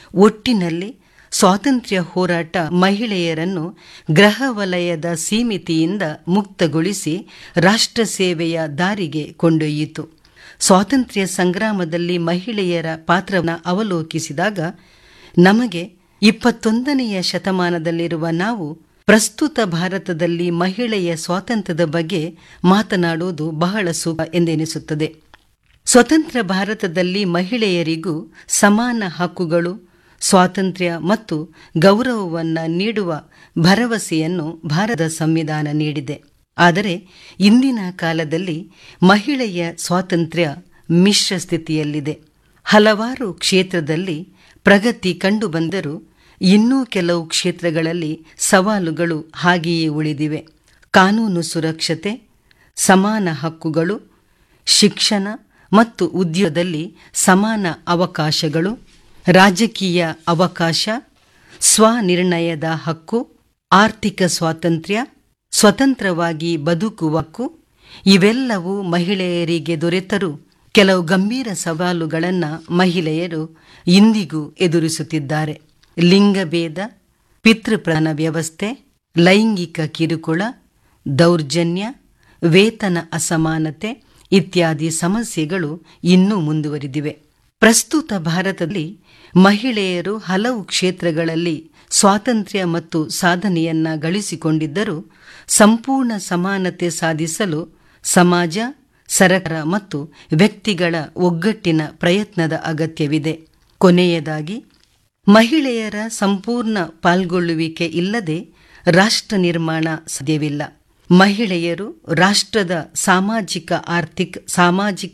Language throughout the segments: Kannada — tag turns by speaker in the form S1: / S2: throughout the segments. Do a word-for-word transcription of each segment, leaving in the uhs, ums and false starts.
S1: ಒಟ್ಟಿನಲ್ಲಿ ಸ್ವಾತಂತ್ರ್ಯ ಹೋರಾಟ ಮಹಿಳೆಯರನ್ನು ಗೃಹ ವಲಯದ ಸೀಮಿತಿಯಿಂದ ಮುಕ್ತಗೊಳಿಸಿ ರಾಷ್ಟ್ರ ಸೇವೆಯ ದಾರಿಗೆ ಕೊಂಡೊಯ್ಯಿತು. ಸ್ವಾತಂತ್ರ್ಯ ಸಂಗ್ರಾಮದಲ್ಲಿ ಮಹಿಳೆಯರ ಪಾತ್ರವನ್ನು ಅವಲೋಕಿಸಿದಾಗ ನಮಗೆ ಇಪ್ಪತ್ತೊಂದನೆಯ ಶತಮಾನದಲ್ಲಿರುವ ನಾವು ಪ್ರಸ್ತುತ ಭಾರತದಲ್ಲಿ ಮಹಿಳೆಯ ಸ್ವಾತಂತ್ರ್ಯದ ಬಗ್ಗೆ ಮಾತನಾಡುವುದು ಬಹಳ ಸೂಕ್ತ ಎಂದೆನಿಸುತ್ತದೆ. ಸ್ವತಂತ್ರ ಭಾರತದಲ್ಲಿ ಮಹಿಳೆಯರಿಗೂ ಸಮಾನ ಹಕ್ಕುಗಳು, ಸ್ವಾತಂತ್ರ್ಯ ಮತ್ತು ಗೌರವವನ್ನು ನೀಡುವ ಭರವಸೆಯನ್ನು ಭಾರತದ ಸಂವಿಧಾನ ನೀಡಿದೆ. ಆದರೆ ಇಂದಿನ ಕಾಲದಲ್ಲಿ ಮಹಿಳೆಯ ಸ್ವಾತಂತ್ರ್ಯ ಮಿಶ್ರ ಸ್ಥಿತಿಯಲ್ಲಿದೆ. ಹಲವಾರು ಕ್ಷೇತ್ರದಲ್ಲಿ ಪ್ರಗತಿ ಕಂಡುಬಂದರೂ ಇನ್ನೂ ಕೆಲವು ಕ್ಷೇತ್ರಗಳಲ್ಲಿ ಸವಾಲುಗಳು ಹಾಗೆಯೇ ಉಳಿದಿವೆ. ಕಾನೂನು ಸುರಕ್ಷತೆ, ಸಮಾನ ಹಕ್ಕುಗಳು, ಶಿಕ್ಷಣ ಮತ್ತು ಉದ್ಯೋಗದಲ್ಲಿ ಸಮಾನ ಅವಕಾಶಗಳು, ರಾಜಕೀಯ ಅವಕಾಶ, ಸ್ವನಿರ್ಣಯದ ಹಕ್ಕು, ಆರ್ಥಿಕ ಸ್ವಾತಂತ್ರ್ಯ, ಸ್ವತಂತ್ರವಾಗಿ ಬದುಕುವ ಹಕ್ಕು ಇವೆಲ್ಲವೂ ಮಹಿಳೆಯರಿಗೆ ದೊರೆತರೂ ಕೆಲವು ಗಂಭೀರ ಸವಾಲುಗಳನ್ನು ಮಹಿಳೆಯರು ಇಂದಿಗೂ ಎದುರಿಸುತ್ತಿದ್ದಾರೆ. ಲಿಂಗಭೇದ, ಪಿತೃಪ್ರಧಾನ ವ್ಯವಸ್ಥೆ, ಲೈಂಗಿಕ ಕಿರುಕುಳ, ದೌರ್ಜನ್ಯ, ವೇತನ ಅಸಮಾನತೆ ಇತ್ಯಾದಿ ಸಮಸ್ಯೆಗಳು ಇನ್ನೂ ಮುಂದುವರಿದಿವೆ. ಪ್ರಸ್ತುತ ಭಾರತದಲ್ಲಿ ಮಹಿಳೆಯರು ಹಲವು ಕ್ಷೇತ್ರಗಳಲ್ಲಿ ಸ್ವಾತಂತ್ರ್ಯ ಮತ್ತು ಸಾಧನೆಯನ್ನ ಗಳಿಸಿಕೊಂಡಿದ್ದರೂ ಸಂಪೂರ್ಣ ಸಮಾನತೆ ಸಾಧಿಸಲು ಸಮಾಜ, ಸರ್ಕಾರ ಮತ್ತು ವ್ಯಕ್ತಿಗಳ ಒಗ್ಗಟ್ಟಿನ ಪ್ರಯತ್ನದ ಅಗತ್ಯವಿದೆ. ಕೊನೆಯದಾಗಿ, ಮಹಿಳೆಯರ ಸಂಪೂರ್ಣ ಪಾಲ್ಗೊಳ್ಳುವಿಕೆ ಇಲ್ಲದೆ ರಾಷ್ಟ್ರ ನಿರ್ಮಾಣ ಸಾಧ್ಯವಿಲ್ಲ. ಮಹಿಳೆಯರು ರಾಷ್ಟ್ರದ ಸಾಮಾಜಿಕ ಆರ್ಥಿಕ ಸಾಮಾಜಿಕ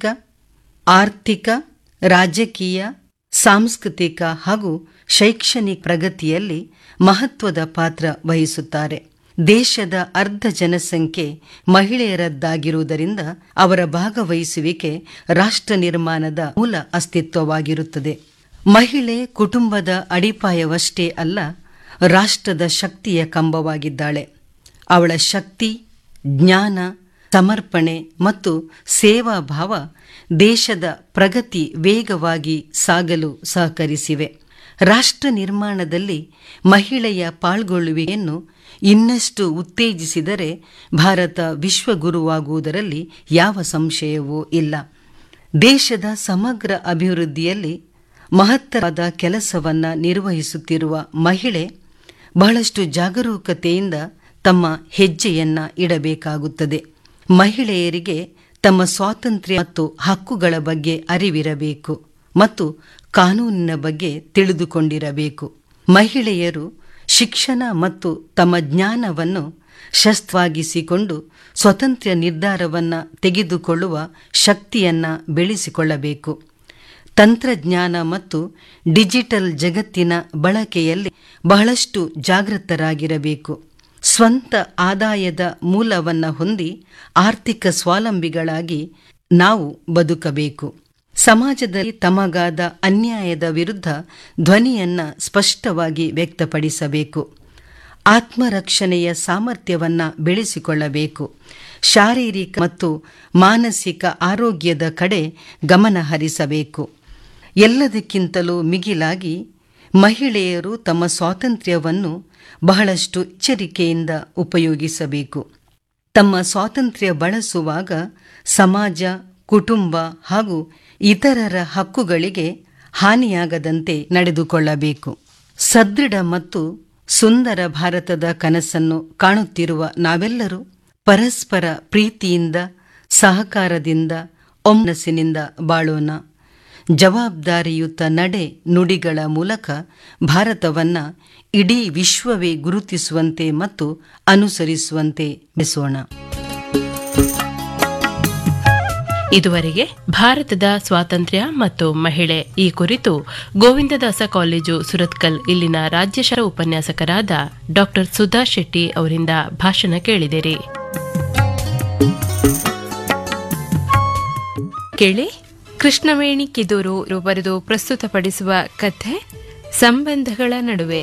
S1: ಆರ್ಥಿಕ ರಾಜಕೀಯ, ಸಾಂಸ್ಕೃತಿಕ ಹಾಗೂ ಶೈಕ್ಷಣಿಕ ಪ್ರಗತಿಯಲ್ಲಿ ಮಹತ್ವದ ಪಾತ್ರ ವಹಿಸುತ್ತಾರೆ. ದೇಶದ ಅರ್ಧ ಜನಸಂಖ್ಯೆ ಮಹಿಳೆಯರದ್ದಾಗಿರುವುದರಿಂದ ಅವರ ಭಾಗವಹಿಸುವಿಕೆ ರಾಷ್ಟ್ರ ನಿರ್ಮಾಣದ ಮೂಲ ಅಸ್ತಿತ್ವವಾಗಿರುತ್ತದೆ. ಮಹಿಳೆ ಕುಟುಂಬದ ಅಡಿಪಾಯವಷ್ಟೇ ಅಲ್ಲ, ರಾಷ್ಟ್ರದ ಶಕ್ತಿಯ ಕಂಬವಾಗಿದ್ದಾಳೆ. ಅವಳ ಶಕ್ತಿ, ಜ್ಞಾನ, ಸಮರ್ಪಣೆ ಮತ್ತು ಸೇವಾಭಾವ ದೇಶದ ಪ್ರಗತಿ ವೇಗವಾಗಿ ಸಾಗಲು ಸಹಕರಿಸಿವೆ. ರಾಷ್ಟ್ರ ನಿರ್ಮಾಣದಲ್ಲಿ ಮಹಿಳೆಯ ಪಾಲ್ಗೊಳ್ಳುವಿಕೆಯನ್ನು ಇನ್ನಷ್ಟು ಉತ್ತೇಜಿಸಿದರೆ ಭಾರತ ವಿಶ್ವಗುರುವಾಗುವುದರಲ್ಲಿ ಯಾವ ಸಂಶಯವೂ ಇಲ್ಲ. ದೇಶದ ಸಮಗ್ರ ಅಭಿವೃದ್ಧಿಯಲ್ಲಿ ಮಹತ್ತರವಾದ ಕೆಲಸವನ್ನು ನಿರ್ವಹಿಸುತ್ತಿರುವ ಮಹಿಳೆ ಬಹಳಷ್ಟು ಜಾಗರೂಕತೆಯಿಂದ ತಮ್ಮ ಹೆಜ್ಜೆಯನ್ನ ಇಡಬೇಕಾಗುತ್ತದೆ. ಮಹಿಳೆಯರಿಗೆ ತಮ್ಮ ಸ್ವಾತಂತ್ರ್ಯ ಮತ್ತು ಹಕ್ಕುಗಳ ಬಗ್ಗೆ ಅರಿವಿರಬೇಕು ಮತ್ತು ಕಾನೂನಿನ ಬಗ್ಗೆ ತಿಳಿದುಕೊಂಡಿರಬೇಕು. ಮಹಿಳೆಯರು ಶಿಕ್ಷಣ ಮತ್ತು ತಮ್ಮ ಜ್ಞಾನವನ್ನು ಶಸ್ತ್ರವಾಗಿಸಿಕೊಂಡು ಸ್ವತಂತ್ರ ನಿರ್ಧಾರವನ್ನು ತೆಗೆದುಕೊಳ್ಳುವ ಶಕ್ತಿಯನ್ನು ಬೆಳೆಸಿಕೊಳ್ಳಬೇಕು. ತಂತ್ರಜ್ಞಾನ ಮತ್ತು ಡಿಜಿಟಲ್ ಜಗತ್ತಿನ ಬಳಕೆಯಲ್ಲಿ ಬಹಳಷ್ಟು ಜಾಗೃತರಾಗಿರಬೇಕು. ಸ್ವಂತ ಆದಾಯದ ಮೂಲವನ್ನು ಹೊಂದಿ ಆರ್ಥಿಕ ಸ್ವಾವಲಂಬಿಗಳಾಗಿ ನಾವು ಬದುಕಬೇಕು. ಸಮಾಜದಲ್ಲಿ ತಮಗಾದ ಅನ್ಯಾಯದ ವಿರುದ್ಧ ಧ್ವನಿಯನ್ನ ಸ್ಪಷ್ಟವಾಗಿ ವ್ಯಕ್ತಪಡಿಸಬೇಕು. ಆತ್ಮರಕ್ಷಣೆಯ ಸಾಮರ್ಥ್ಯವನ್ನು ಬೆಳೆಸಿಕೊಳ್ಳಬೇಕು. ಶಾರೀರಿಕ ಮತ್ತು ಮಾನಸಿಕ ಆರೋಗ್ಯದ ಕಡೆ ಗಮನ ಹರಿಸಬೇಕು. ಎಲ್ಲದಕ್ಕಿಂತಲೂ ಮಿಗಿಲಾಗಿ ಮಹಿಳೆಯರು ತಮ್ಮ ಸ್ವಾತಂತ್ರ್ಯವನ್ನು ಬಹಳಷ್ಟು ಎಚ್ಚರಿಕೆಯಿಂದ ಉಪಯೋಗಿಸಬೇಕು. ತಮ್ಮ ಸ್ವಾತಂತ್ರ್ಯ ಬಳಸುವಾಗ ಸಮಾಜ, ಕುಟುಂಬ ಹಾಗೂ ಇತರರ ಹಕ್ಕುಗಳಿಗೆ ಹಾನಿಯಾಗದಂತೆ ನಡೆದುಕೊಳ್ಳಬೇಕು. ಸದೃಢ ಮತ್ತು ಸುಂದರ ಭಾರತದ ಕನಸನ್ನು ಕಾಣುತ್ತಿರುವ ನಾವೆಲ್ಲರೂ ಪರಸ್ಪರ ಪ್ರೀತಿಯಿಂದ, ಸಹಕಾರದಿಂದ, ಒಮ್ಮನಸ್ಸಿನಿಂದ ಬಾಳೋಣ. ಜವಾಬ್ದಾರಿಯುತ ನಡೆ ನುಡಿಗಳ ಮೂಲಕ ಭಾರತವನ್ನು ಇಡೀ ವಿಶ್ವವೇ ಗುರುತಿಸುವಂತೆ ಮತ್ತು ಅನುಸರಿಸುವಂತೆ ಬೆಳೆಸೋಣ.
S2: ಇದುವರೆಗೆ ಭಾರತದ ಸ್ವಾತಂತ್ರ್ಯ ಮತ್ತು ಮಹಿಳೆ ಈ ಕುರಿತು ಗೋವಿಂದದಾಸ ಕಾಲೇಜು ಸುರತ್ಕಲ್ ಇಲ್ಲಿನ ರಾಜ್ಯಶಾಸ್ತ್ರ ಉಪನ್ಯಾಸಕರಾದ ಡಾಕ್ಟರ್ ಸುಧಾ ಶೆಟ್ಟಿ ಅವರಿಂದ ಭಾಷಣ ಕೇಳಿದಿರಿ. ಕೇಳಿ, ಕೃಷ್ಣವೇಣಿ ಕಿದೂರು ಬರೆದು ಪ್ರಸ್ತುತಪಡಿಸುವ ಕಥೆ ಸಂಬಂಧಗಳ ನಡುವೆ.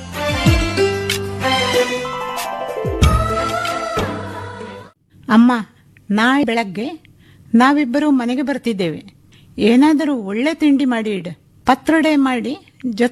S3: ಅಮ್ಮ, ನಾಳೆ ಬೆಳಗ್ಗೆ ನಾವಿಬ್ಬರು ಮನೆಗೆ ಬರ್ತಿದ್ದೇವೆ. ಏನಾದರೂ ಒಳ್ಳೆ ತಿಂಡಿ ಮಾಡಿ ಇಡ. ಪತ್ರೊಡೆ ಮಾಡಿ ಜೊತೆ